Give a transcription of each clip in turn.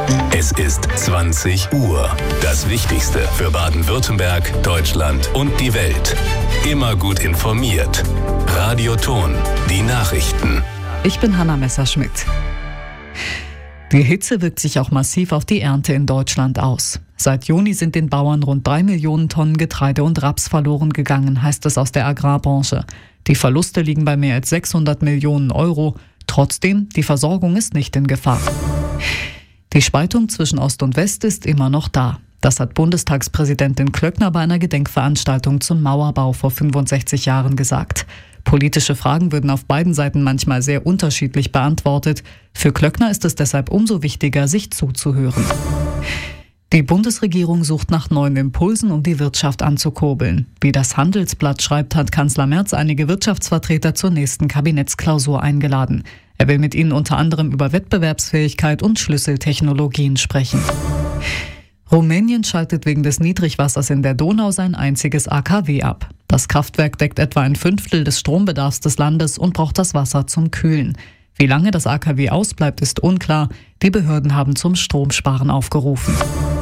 Es ist 20 Uhr. Das Wichtigste für Baden-Württemberg, Deutschland und die Welt. Immer gut informiert. Radio Thon, die Nachrichten. Ich bin Hanna Messerschmidt. Die Hitze wirkt sich auch massiv auf die Ernte in Deutschland aus. Seit Juni sind den Bauern rund 3 Millionen Tonnen Getreide und Raps verloren gegangen, heißt es aus der Agrarbranche. Die Verluste liegen bei mehr als 600 Millionen Euro. Trotzdem, die Versorgung ist nicht in Gefahr. Die Spaltung zwischen Ost und West ist immer noch da. Das hat Bundestagspräsidentin Klöckner bei einer Gedenkveranstaltung zum Mauerbau vor 65 Jahren gesagt. Politische Fragen würden auf beiden Seiten manchmal sehr unterschiedlich beantwortet. Für Klöckner ist es deshalb umso wichtiger, sich zuzuhören. Die Bundesregierung sucht nach neuen Impulsen, um die Wirtschaft anzukurbeln. Wie das Handelsblatt schreibt, hat Kanzler Merz einige Wirtschaftsvertreter zur nächsten Kabinettsklausur eingeladen. Er will mit ihnen unter anderem über Wettbewerbsfähigkeit und Schlüsseltechnologien sprechen. Rumänien schaltet wegen des Niedrigwassers in der Donau sein einziges AKW ab. Das Kraftwerk deckt etwa 1/5 des Strombedarfs des Landes und braucht das Wasser zum Kühlen. Wie lange das AKW ausbleibt, ist unklar. Die Behörden haben zum Stromsparen aufgerufen.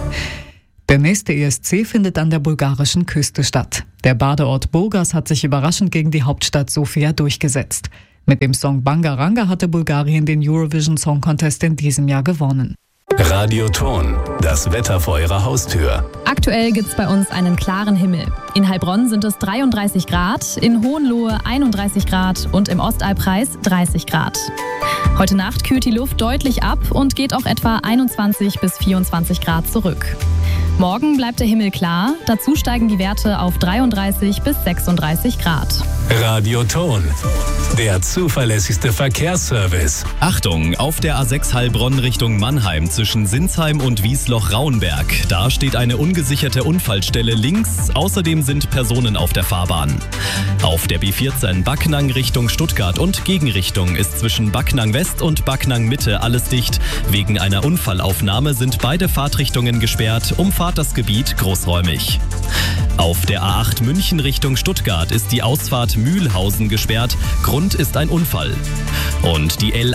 Der nächste ESC findet an der bulgarischen Küste statt. Der Badeort Burgas hat sich überraschend gegen die Hauptstadt Sofia durchgesetzt. Mit dem Song Bangaranga hatte Bulgarien den Eurovision Song Contest in diesem Jahr gewonnen. Radio Thon, das Wetter vor Ihrer Haustür. Aktuell gibt's bei uns einen klaren Himmel. In Heilbronn sind es 33 Grad, in Hohenlohe 31 Grad und im Ostalbkreis 30 Grad. Heute Nacht kühlt die Luft deutlich ab und geht auch etwa 21 bis 24 Grad zurück. Morgen bleibt der Himmel klar, dazu steigen die Werte auf 33 bis 36 Grad. Radio Thon, der zuverlässigste Verkehrsservice. Achtung, auf der A6 Heilbronn Richtung Mannheim zwischen Sinsheim und Wiesloch-Rauenberg. Da steht eine ungesicherte Unfallstelle links, außerdem sind Personen auf der Fahrbahn. Auf der B14 Backnang Richtung Stuttgart und Gegenrichtung ist zwischen Backnang West und Backnang Mitte alles dicht. Wegen einer Unfallaufnahme sind beide Fahrtrichtungen gesperrt, umfahrt das Gebiet großräumig. Auf der A8 München Richtung Stuttgart ist die Ausfahrt Mühlhausen gesperrt. Grund ist ein Unfall. Und die L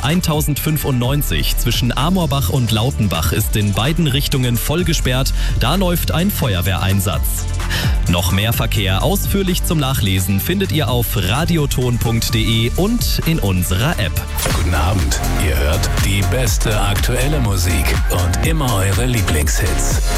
1095 zwischen Amorbach und Lautenbach ist in beiden Richtungen voll gesperrt. Da läuft ein Feuerwehreinsatz. Noch mehr Verkehr ausführlich zum Nachlesen findet ihr auf radioton.de und in unserer App. Guten Abend, ihr hört die beste aktuelle Musik und immer eure Lieblingshits.